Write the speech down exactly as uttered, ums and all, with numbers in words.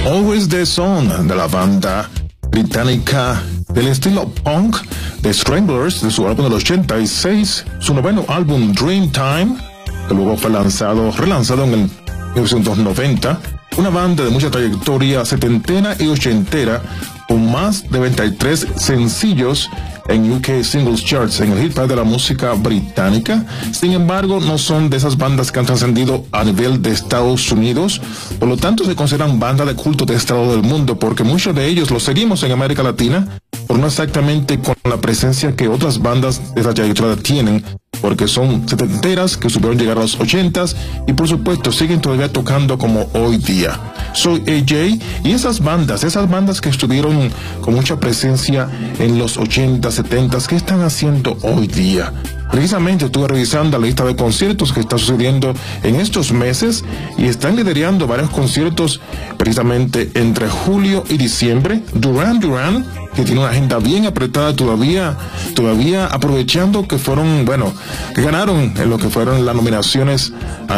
Always the Sun, de la banda británica del estilo punk The Stranglers, de su álbum del ochenta y seis, su noveno álbum Dreamtime, que luego fue lanzado, relanzado en el mil novecientos noventa, una banda de mucha trayectoria setentera y ochentera, con más de veintitrés sencillos en U K Singles Charts, en el hit parade de la música británica. Sin embargo, no son de esas bandas que han trascendido a nivel de Estados Unidos, por lo tanto se consideran banda de culto de este lado del mundo, porque muchos de ellos los seguimos en América Latina, por no exactamente con la presencia que otras bandas de esa trayectoria tienen, porque son setenteras que supieron llegar a los ochentas y por supuesto siguen todavía tocando como hoy día. Soy A J y esas bandas, esas bandas que estuvieron con mucha presencia en los ochentas, setentas, ¿qué están haciendo hoy día? Precisamente estuve revisando la lista de conciertos que está sucediendo en estos meses y están liderando varios conciertos precisamente entre julio y diciembre. Duran Duran, que tiene una agenda bien apretada todavía, todavía aprovechando que fueron, bueno, que ganaron en lo que fueron las nominaciones a